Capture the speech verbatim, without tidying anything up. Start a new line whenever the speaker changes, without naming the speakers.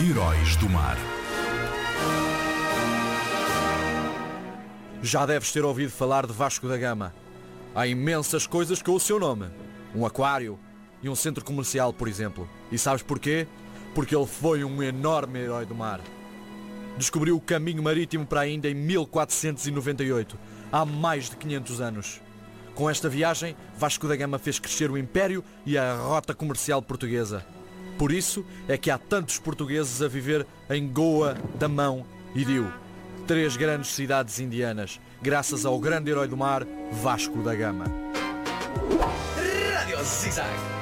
Heróis do Mar.
Já deves ter ouvido falar de Vasco da Gama. Há imensas coisas com o seu nome. Um aquário e um centro comercial, por exemplo. E sabes porquê? Porque ele foi um enorme herói do mar. Descobriu o caminho marítimo para a Índia em mil quatrocentos e noventa e oito, há mais de quinhentos anos. Com esta viagem, Vasco da Gama fez crescer o império e a rota comercial portuguesa. Por isso é que há tantos portugueses a viver em Goa, Damão e Diu, três grandes cidades indianas, graças ao grande herói do mar, Vasco da Gama.
Radio Zig Zag.